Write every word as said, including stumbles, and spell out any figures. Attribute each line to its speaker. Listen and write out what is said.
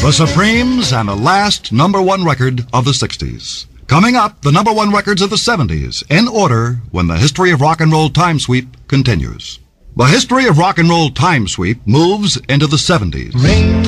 Speaker 1: The Supremes and the last number one record of the sixties. Coming up, the number one records of the seventies, in order when the History of Rock and Roll Time Sweep continues. The History of Rock and Roll Time Sweep moves into the seventies. Ring.